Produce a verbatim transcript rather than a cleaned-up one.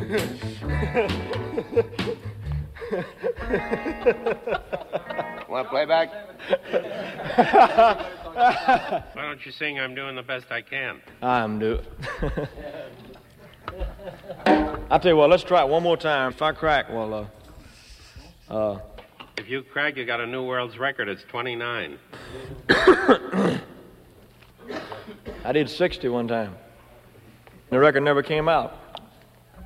Want to play back? Why don't you sing I'm Doing the Best I Can? I'm doing. I'll tell you what, let's try it one more time. If I crack, well, uh, uh. If you crack, you got a new world's record. It's twenty-nine. I did sixty one time. The record never came out.